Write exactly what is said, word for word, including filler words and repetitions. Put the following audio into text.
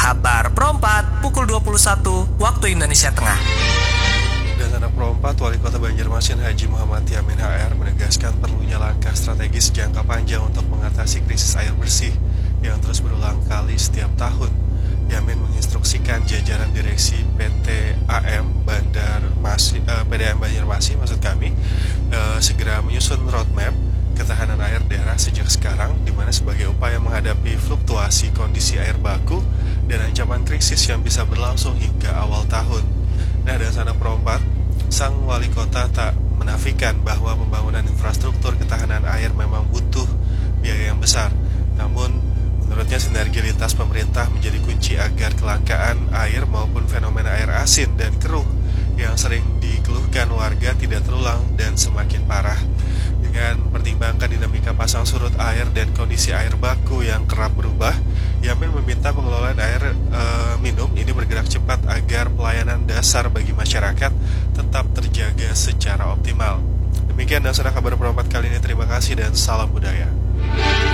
Kabar Pro empat pukul dua puluh satu waktu Indonesia Tengah. Dan anak Pro empat, Wali Kota Banjarmasin Haji Muhammad Yamin H R menegaskan perlunya langkah strategis jangka panjang untuk mengatasi krisis air bersih yang terus berulang kali setiap tahun. Yamin menginstruksikan jajaran direksi P T A M Bandar Masi, uh, P D A M Banjarmasin maksud kami uh, segera menyusun roadmap ketahanan air daerah sejak sekarang, di mana sebagai upaya menghadapi fluktuasi kondisi air baku dan ancaman krisis yang bisa berlangsung hingga awal tahun. Nah, dan sana Pro empat, sang wali kota tak menafikan bahwa pembangunan infrastruktur ketahanan air memang butuh biaya yang besar. Namun, menurutnya sinergi lintas pemerintah menjadi kunci agar kelangkaan air maupun fenomena air asin dan keruh yang sering dikeluhkan warga tidak terulang dan semakin parah. Dengan mempertimbangkan dinamika pasang surut air dan kondisi air baku yang kerap berubah, Yamin meminta pengelolaan air e, minum ini bergerak cepat agar pelayanan dasar bagi masyarakat tetap terjaga secara optimal. Demikian dan Kabar Pro empat kali ini, terima kasih dan salam budaya.